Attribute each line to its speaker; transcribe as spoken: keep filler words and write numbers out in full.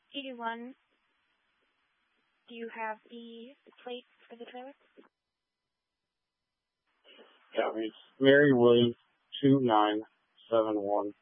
Speaker 1: eighty-one. Do you have the, the plate for the trailer?
Speaker 2: Yeah, it's Mary Williams two nine seven one.